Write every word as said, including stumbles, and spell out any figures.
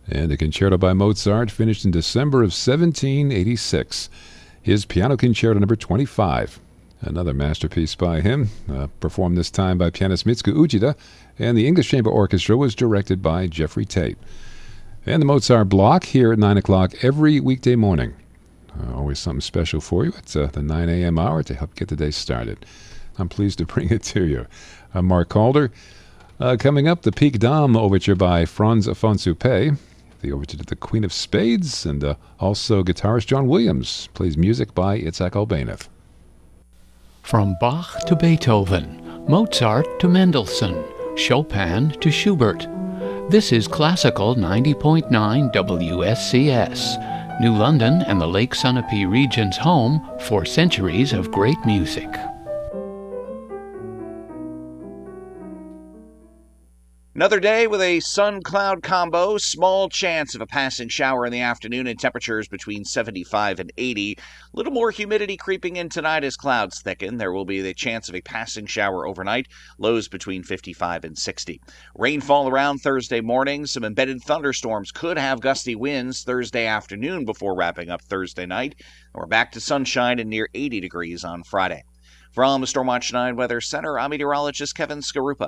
And the Concerto by Mozart finished in December of seventeen eighty-six. His Piano Concerto number twenty-five. Another masterpiece by him, uh, performed this time by pianist Mitsuko Uchida, and the English Chamber Orchestra was directed by Jeffrey Tate. And the Mozart block here at nine o'clock every weekday morning. Uh, always something special for you. It's uh, the nine a.m. hour to help get the day started. I'm pleased to bring it to you. I'm Mark Calder. Uh, coming up, the Pique Dame Overture by Franz von Suppé, the overture to the Queen of Spades, and uh, also guitarist John Williams plays music by Itzhak Albéniz. From Bach to Beethoven, Mozart to Mendelssohn, Chopin to Schubert. This is Classical ninety point nine W S C S, New London and the Lake Sunapee region's home for centuries of great music. Another day with a sun-cloud combo, small chance of a passing shower in the afternoon and temperatures between seventy-five and eighty. A little more humidity creeping in tonight as clouds thicken. There will be the chance of a passing shower overnight, lows between fifty-five and sixty. Rainfall around Thursday morning. Some embedded thunderstorms could have gusty winds Thursday afternoon before wrapping up Thursday night. We're back to sunshine and near eighty degrees on Friday. From the Stormwatch nine Weather Center, I'm meteorologist Kevin Skarupa.